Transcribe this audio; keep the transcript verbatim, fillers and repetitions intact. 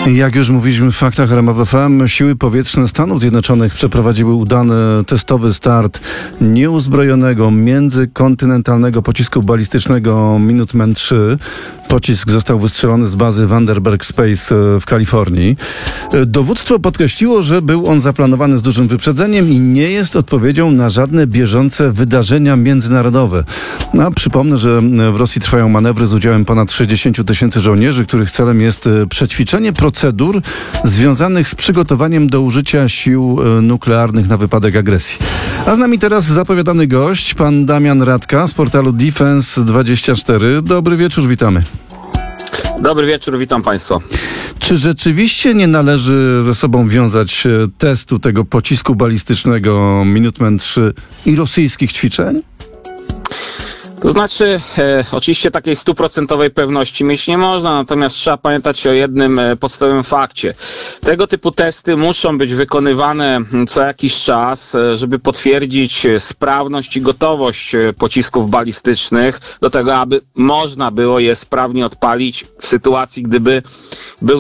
Jak już mówiliśmy w Faktach R M F F M, siły powietrzne Stanów Zjednoczonych przeprowadziły udany testowy start nieuzbrojonego międzykontynentalnego pocisku balistycznego Minuteman trzy. Pocisk został wystrzelony z bazy Vandenberg Space w Kalifornii. Dowództwo podkreśliło, że był on zaplanowany z dużym wyprzedzeniem i nie jest odpowiedzią na żadne bieżące wydarzenia międzynarodowe. A przypomnę, że w Rosji trwają manewry z udziałem ponad sześćdziesięciu tysięcy żołnierzy, których celem jest przećwiczenie procedur związanych z przygotowaniem do użycia sił nuklearnych na wypadek agresji. A z nami teraz zapowiadany gość, pan Damian Radka z portalu Defense dwadzieścia cztery. Dobry wieczór, witamy. Dobry wieczór, witam Państwa. Czy rzeczywiście nie należy ze sobą wiązać testu tego pocisku balistycznego Minuteman trzy i rosyjskich ćwiczeń? To znaczy, e, oczywiście takiej stuprocentowej pewności mieć nie można, natomiast trzeba pamiętać o jednym e, podstawowym fakcie. Tego typu testy muszą być wykonywane co jakiś czas, e, żeby potwierdzić sprawność i gotowość e, pocisków balistycznych do tego, aby można było je sprawnie odpalić w sytuacji, gdyby był